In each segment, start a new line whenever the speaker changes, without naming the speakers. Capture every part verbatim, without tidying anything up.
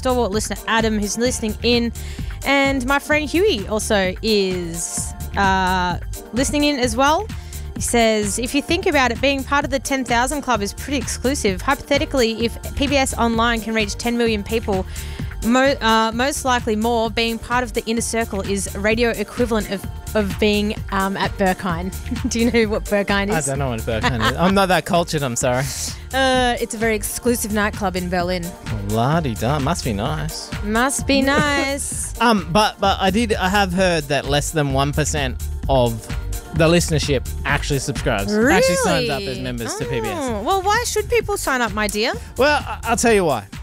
stalwart listener Adam, who's listening in. And my friend Huey also is uh, listening in as well. He says, if you think about it, being part of the ten thousand Club is pretty exclusive. Hypothetically, if P B S Online can reach ten million people, mo- uh, most likely more, being part of the inner circle is radio equivalent of, of being um, at Berghain. Do you know what Berghain is?
I don't know what Berghain is. I'm not that cultured, I'm sorry.
Uh, it's a very exclusive nightclub in Berlin.
La-di-da, must be nice.
Must be nice.
um, but but I did I have heard that less than one percent of the listenership actually subscribes.
Really?
Actually signs up as members
oh,
to P B S.
Well, why should people sign up, my dear?
Well, I- I'll tell you why.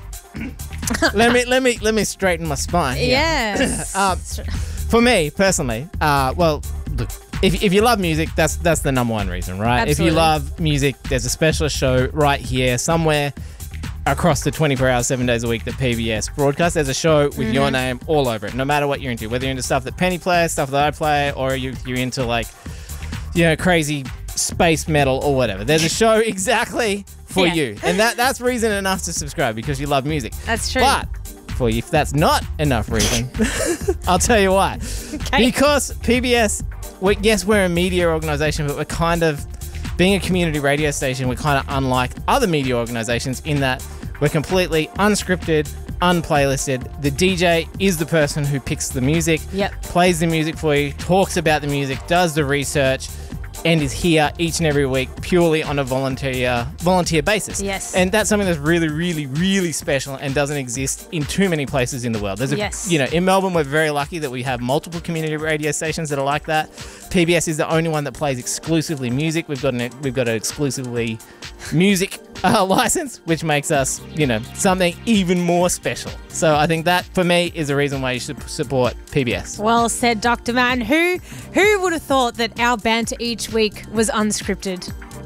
let me let me let me straighten my spine here.
Yes.
um, for me personally, uh, well, look, if if you love music, that's that's the number one reason, right?
Absolutely.
If you love music, there's a specialist show right here somewhere across the twenty-four hours, seven days a week that P B S broadcasts. There's a show with
Mm-hmm.
your name all over it, no matter what you're into, whether you're into stuff that Penny plays, stuff that I play, or you, you're into like, you know, crazy space metal or whatever. There's a show exactly for
Yeah.
you. And that that's reason enough to subscribe because you love music.
That's true.
But for you, if that's not enough reason, I'll tell you why.
Okay.
Because P B S, we, yes, we're a media organisation, but we're kind of, being a community radio station, we're kind of unlike other media organisations in that we're completely unscripted, unplaylisted. The D J is the person who picks the music,
Yep.
plays the music for you, talks about the music, does the research, and is here each and every week purely on a volunteer volunteer basis.
Yes.
And that's something that's really, really, really special and doesn't exist in too many places in the world. There's a,
Yes.
you know, in Melbourne, we're very lucky that we have multiple community radio stations that are like that. P B S is the only one that plays exclusively music. We've got an we've got an exclusively music uh, license, which makes us, you know, something even more special. So I think that for me is the reason why you should support P B S.
Well said, Doctor Man. Who who would have thought that our banter each week was unscripted?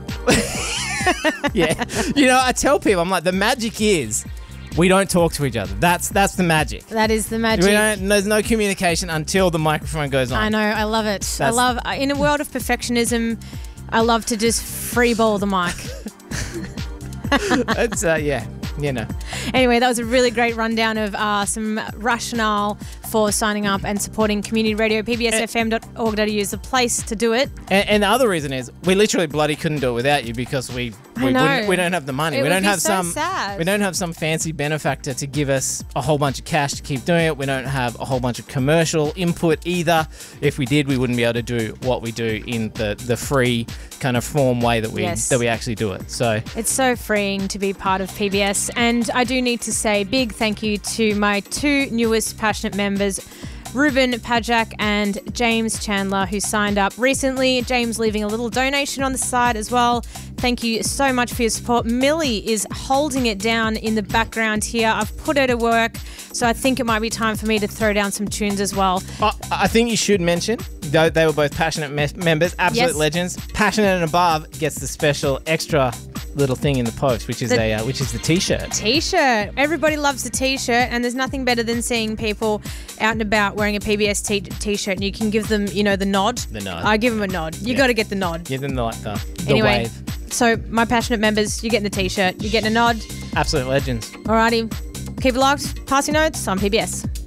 Yeah, you know, I tell people, I'm like, the magic is we don't talk to each other. That's that's the magic.
That is the magic.
We don't, there's no communication until the microphone goes on.
I know. I love it. I
That's-
love, in a world of perfectionism, I love to just free ball the mic.
It's uh, yeah, you know.
Anyway, that was a really great rundown of uh, some rationale for signing up and supporting community radio. P B S F M dot org dot A U is the place to do it.
And, and the other reason is we literally bloody couldn't do it without you because we
I
we,
know.
wouldn't, we don't have the money.
It
we
would
don't
be
have
so
some
sad.
we don't have some fancy benefactor to give us a whole bunch of cash to keep doing it. We don't have a whole bunch of commercial input either. If we did, we wouldn't be able to do what we do in the, the free kind of form way that we
Yes.
that we actually do it. So
It's so freeing to be part of P B S. And I do need to say big thank you to my two newest passionate members, Ruben Pajak and James Chandler, who signed up recently. James leaving a little donation on the side as well. Thank you so much for your support. Millie is holding it down in the background here. I've put her to work, so I think it might be time for me to throw down some tunes as well.
I, I think you should mention, though they were both passionate me- members, absolute
Yes.
legends. Passionate and Above gets the special extra little thing in the post, which is
The-
a uh, which is the t-shirt.
T-shirt. Everybody loves the T-shirt, and there's nothing better than seeing people out and about wearing a P B S t- T-shirt, and you can give them, you know, the nod.
The nod.
I give them a nod. You
Yeah.
got to get the nod.
Give them the, like the, the
Anyway,
wave.
so my passionate members, you're getting the T-shirt, you're getting a nod.
Absolute legends.
Alrighty, keep it locked. Passing notes on P B S.